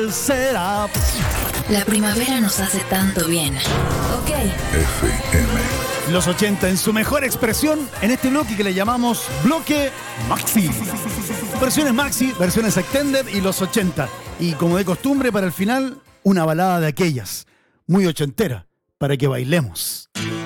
¿Cuál será? La primavera nos hace tanto bien. Ok. FM. Los 80 en su mejor expresión en este bloque que le llamamos Bloque Maxi. Versiones Maxi, versiones Extended y los 80. Y como de costumbre, para el final, una balada de aquellas, muy ochentera, para que bailemos.